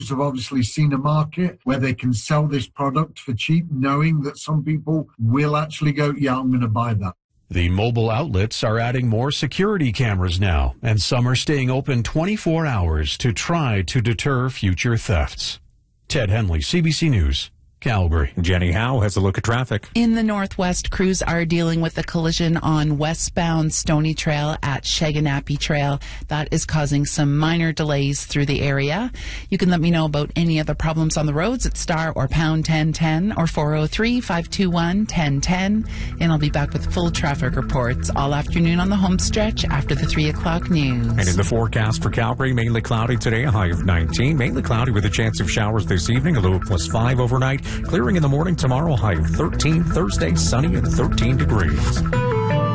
have obviously seen a market where they can sell this product for cheap, knowing that some people will actually go, yeah, I'm going to buy that. The mobile outlets are adding more security cameras now, and some are staying open 24 hours to try to deter future thefts. Ted Henley, CBC News, Calgary. Jenny Howe has a look at traffic. In the Northwest, crews are dealing with a collision on westbound Stony Trail at Shaganappi Trail. That is causing some minor delays through the area. You can let me know about any other problems on the roads at star or pound 1010 or 403-521-1010. And I'll be back with full traffic reports all afternoon on the home stretch after the 3 o'clock news. And in the forecast for Calgary, mainly cloudy today, a high of 19. Mainly cloudy with a chance of showers this evening, a low of +5 overnight. Clearing in the morning tomorrow, high of 13. Thursday, sunny and 13 degrees.